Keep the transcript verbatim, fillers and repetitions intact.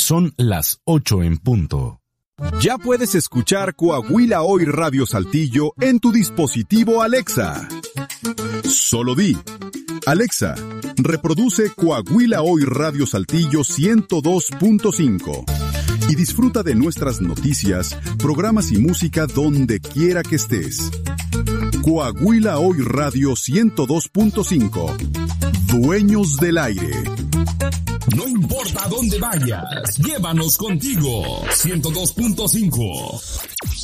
Son las ocho en punto. Ya puedes escuchar Coahuila Hoy Radio Saltillo en tu dispositivo Alexa. Solo di: Alexa, reproduce Coahuila Hoy Radio Saltillo ciento dos punto cinco y disfruta de nuestras noticias, programas y música donde quiera que estés. Coahuila Hoy Radio ciento dos punto cinco. Dueños del aire. No importa dónde vayas, llévanos contigo. ciento dos punto cinco.